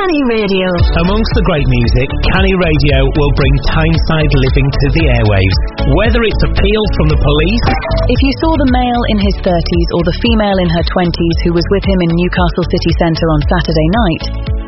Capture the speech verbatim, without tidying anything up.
Canny Radio. Amongst the great music, Canny Radio will bring Tyneside living to the airwaves. Whether it's Appeal from the Police... If you saw the male in his thirties or the female in her twenties who was with him in Newcastle city centre on Saturday night,